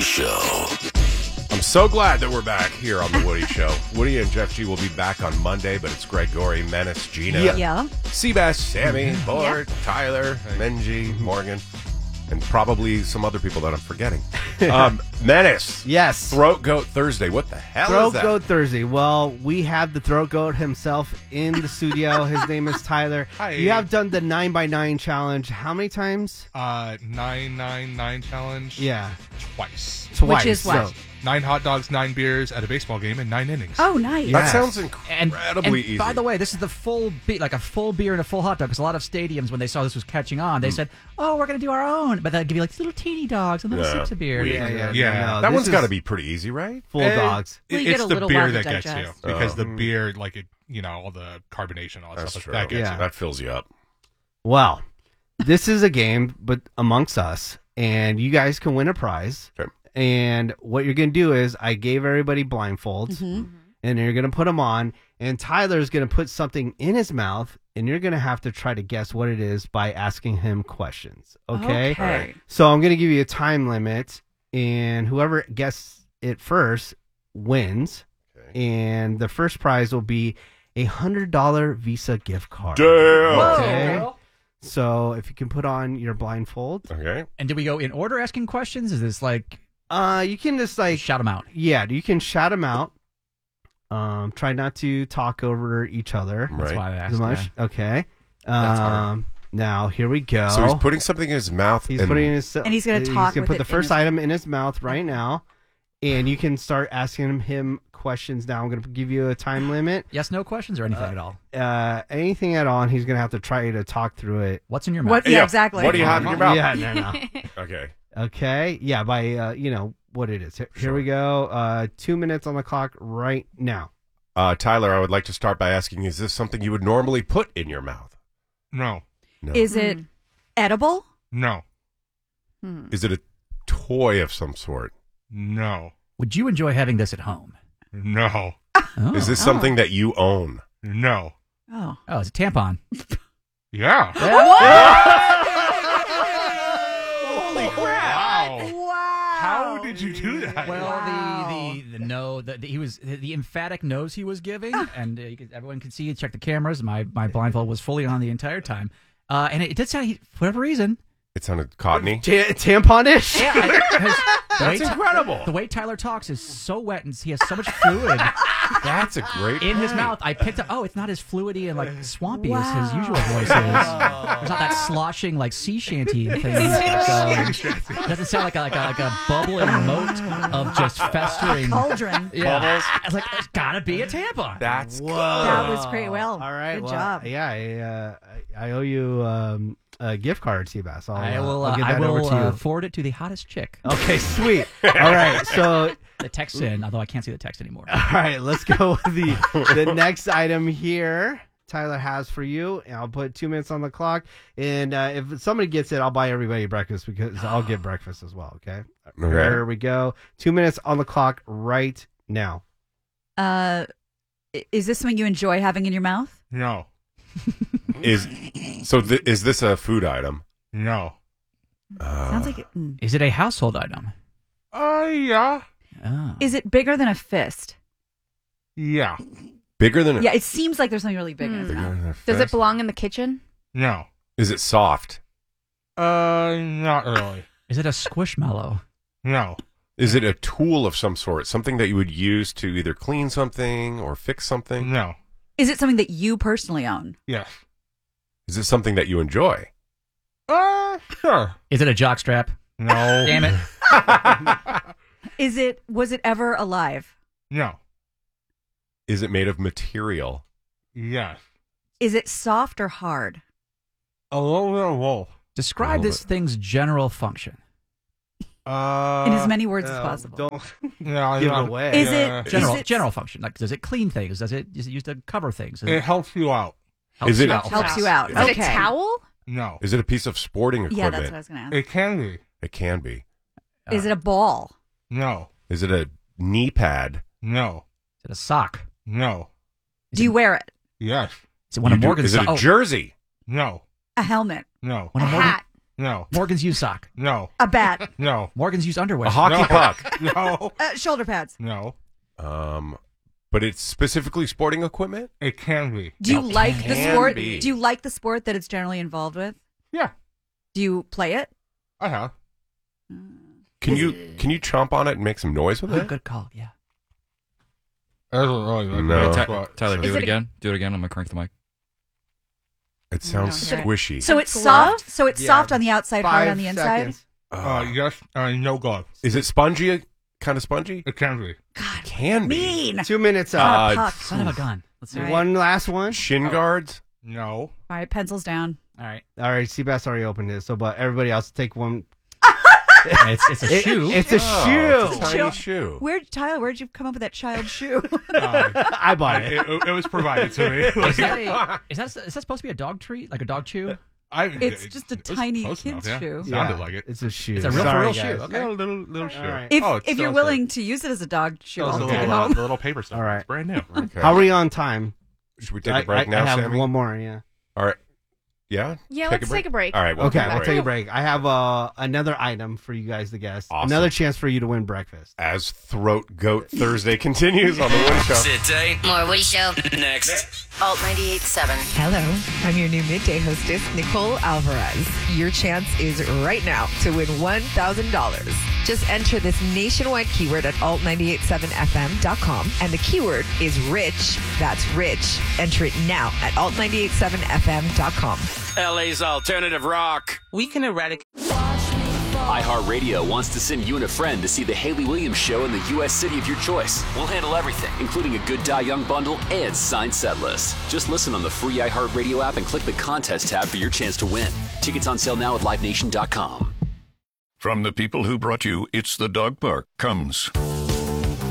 Show. I'm so glad that we're back here on The Woody Show. Woody and Jeff G will be back on Monday, but it's Greg Gorey, Menace, Gina, Seabass, Sammy, Bort, Tyler, Menji, Morgan, and probably some other people that I'm forgetting. Menace. Yes. Throat Goat Thursday. What the hell Throat is that? Goat Thursday. Well, we have the Throat Goat himself in the studio. His name is Tyler. Hi. You have done the 9x9 challenge how many times? 999 challenge. Yeah. Twice. Which is what? So, 9 hot dogs, 9 beers at a baseball game in 9 innings. Oh, nice. That Yes. sounds incredibly easy. By the way, this is the full like a full beer and a full hot dog. Because a lot of stadiums, when they saw this was catching on, they said, "Oh, we're going to do our own," but they'll give you like little teeny dogs and little sips of beer. Yeah. No, that this one's is got to be pretty easy, right? full dogs. Well, you It's get a the little beer while to that gets you. digest. Because the beer, like, it, all the carbonation, all that That's stuff, true. that gets Yeah. you. That fills you up. Well, this is a game, but amongst us, and you guys can win a prize. Okay. And what you're going to do is I gave everybody blindfolds, and you're going to put them on, and Tyler's going to put something in his mouth, and you're going to have to try to guess what it is by asking him questions. Okay? Okay. So I'm going to give you a time limit, and whoever guesses it first wins. Okay. And the first prize will be a $100 Visa gift card. Damn. Okay. So if you can put on your blindfold, Okay. And do we go in order asking questions? Is this like you can just like shout them out? Yeah, you can shout them out. Try not to talk over each other That's Right. why I asked. as much. Okay. That's hard. Now here we go. So he's putting something in his mouth. He's and putting in his And he's gonna talk He's gonna with put it the in first his- item in his mouth right now, and you can start asking him questions. Now I'm gonna give you a time limit. Yes, no questions or anything at all. Anything at all, and he's gonna have to try to talk through it. What's in your mouth? What? Yeah, exactly. What do you have in your mouth? Yeah, no. Okay. Okay, yeah, by what it is. Here we go. 2 minutes on the clock right now. Tyler, I would like to start by asking, is this something you would normally put in your mouth? No. No. Is it edible? No. Is it a toy of some sort? No. Would you enjoy having this at home? No. Oh, Is this something that you own? No. Oh. oh, it's a tampon. Yeah. Holy crap! Wow. How did you do that? Well, Wow. the no, he was the emphatic nose he was giving, and everyone could see. Check the cameras. My blindfold was fully on the entire time, and it did sound for whatever reason. It sounded cottony. Tampon-ish? That's incredible. The way Tyler talks is so wet, and he has so much fluid That's a great in his point. mouth. I picked up. Oh, it's not as fluidy and like swampy as his usual voice is. There's not that sloshing like sea shanty thing. It doesn't sound like a bubbling moat of just festering. Cauldron. Yeah, I was like, there's gotta be a tampon. That's That was great. Well, All right. good well, job. Yeah, I owe you a gift card, Seabass. I will. I'll get I that over will to you. forward it to the hottest chick. Okay, sweet. All right, so The text in, although I can't see the text anymore. all right, let's go with the next item here. Tyler has for you, and I'll put 2 minutes on the clock. And if somebody gets it, I'll buy everybody breakfast because I'll get breakfast as well. Okay. Okay. There we go. 2 minutes on the clock right now. Is this something you enjoy having in your mouth? No. Is this a food item? No. Sounds like it. Is it a household item? Yeah. Oh. Is it bigger than a fist? Yeah. Bigger than a Yeah, it seems like there's something really big in his bigger mouth. than a Does it fist? belong in the kitchen? No. Is it soft? Not really. Is it a squishmallow? No. Is it a tool of some sort? Something that you would use to either clean something or fix something? No. Is it something that you personally own? Yes. Is it something that you enjoy? Sure. Is it a jockstrap? No. Damn it. Was it ever alive? No. Is it made of material? Yes. Is it soft or hard? A little bit of both. Describe this thing's general function. In as many words as possible. Don't Yeah, give yeah. it away. Is it General function. Like, does it clean things? Is it used to cover things? It helps you out. Is it- helps you out? Is it Okay. a towel? No. Is it a piece of sporting equipment? Yeah, that's what I was going to ask. It can be. It can be. Is it a ball? No. Is it a knee pad? No. Is it a sock? No. Do you wear it? Yes. Is it one of You do- Morgan's? Is it a jersey? No. A helmet? No. One of A Morgan, hat? No. Morgan's used sock. No. A bat. No. Morgan's used underwear. A hockey puck. No. Shoulder pads. No. But it's specifically sporting equipment? It can be. Do you like the sport? Be. Do you like the sport that it's generally involved with? Yeah. Do you play it? I have. Can you chomp on it and make some noise with it? Good call. Yeah. It doesn't really look No. like Tyler, do Is it it- again. Do it again. I'm gonna crank the mic. It sounds No. squishy. So it's Glove? soft. So it's soft on the outside, hard on the inside. Yes. No glove. Is it spongy? Kind of spongy? It can be. God, Can be. mean. 2 minutes Son up. of a puck. Son of a gun. Let's see. All right. One last one. Shin guards? No. All right, pencils down. All right. All right, Seabass already opened it. So, but everybody else take one. It's a shoe. It's a shoe. It's a tiny shoe. Tyler, where'd you come up with that child shoe? I bought it. It was provided to me. Is that supposed to be a dog treat? Like a dog chew? It's just a it was tiny close kid's enough, shoe. Sounded like it. It's a shoe. It's a real Sorry, for real guys. shoe. Okay. Yeah, little shoe. All right. If you're willing to use it as a dog shoe, That was I'll the take it little, home. the little paper stuff. All right. It's brand new. Okay. How are we on time? Should we take a break now, I have Sammy? one more, yeah. All right. Yeah? Yeah, let's take a break. All right. We'll Okay, take a we'll break. take a break. I have another item for you guys to guess. Awesome. Another chance for you to win breakfast. As Throat Goat Thursday continues on The Woody Show. Sit tight. More Woody Show. Next. Alt 98.7. Hello, I'm your new midday hostess, Nicole Alvarez. Your chance is right now to win $1,000. Just enter this nationwide keyword at alt987fm.com, and the keyword is rich. That's rich. Enter it now at alt987fm.com. LA's alternative rock. We can eradicate. iHeartRadio wants to send you and a friend to see the Haley Williams Show in the U.S. city of your choice. We'll handle everything, including a good Die Young bundle and signed set list. Just listen on the free iHeartRadio app and click the contest tab for your chance to win. Tickets on sale now at LiveNation.com. From the people who brought you It's the Dog Park comes